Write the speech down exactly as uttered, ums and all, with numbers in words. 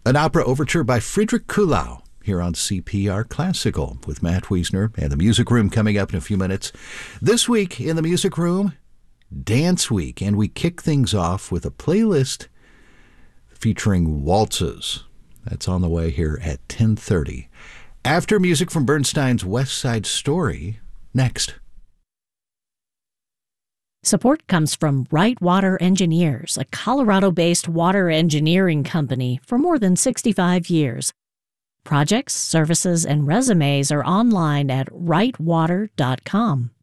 An opera overture by Friedrich Kuhlau here on C P R Classical with Matt Wiesner and the Music Room coming up in a few minutes. This week in the Music Room, Dance Week, and we kick things off with a playlist featuring waltzes. That's on the way here at ten thirty. After music from Bernstein's West Side Story, next. Support comes from Wright Water Engineers, a Colorado-based water engineering company for more than sixty-five years. Projects, services, and resumes are online at wright water dot com.